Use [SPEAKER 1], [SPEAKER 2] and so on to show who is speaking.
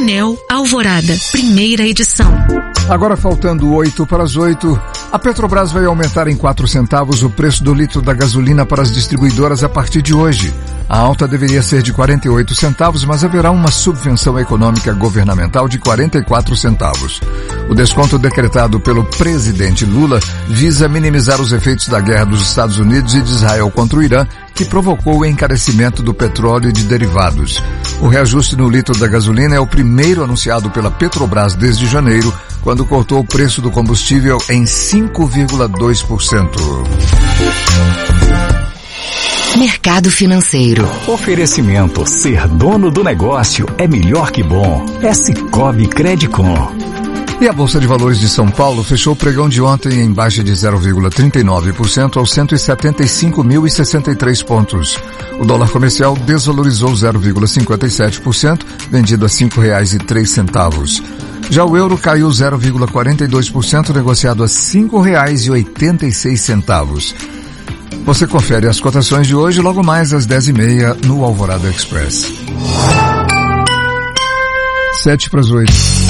[SPEAKER 1] Pneu Alvorada, primeira edição.
[SPEAKER 2] Agora faltando 8 para as 8, a Petrobras vai aumentar em 4 centavos o preço do litro da gasolina para as distribuidoras a partir de hoje. A alta deveria ser de 48 centavos, mas haverá uma subvenção econômica governamental de 44 centavos. O desconto decretado pelo presidente Lula visa minimizar os efeitos da guerra dos Estados Unidos e de Israel contra o Irã, que provocou o encarecimento do petróleo e de derivados. O reajuste no litro da gasolina é o primeiro anunciado pela Petrobras desde janeiro, quando cortou o preço do combustível em 5,2%.
[SPEAKER 3] Mercado Financeiro.
[SPEAKER 4] Oferecimento: ser dono do negócio é melhor que bom. É Sicoob Credicom.
[SPEAKER 2] E a Bolsa de Valores de São Paulo fechou o pregão de ontem em baixa de 0,39% aos 175.063 pontos. O dólar comercial desvalorizou 0,57%, vendido a R$ 5,03. Já o euro caiu 0,42%, negociado a R$ 5,86. Você confere as cotações de hoje logo mais às 10h30 no Alvorada Express. 7 para as 8.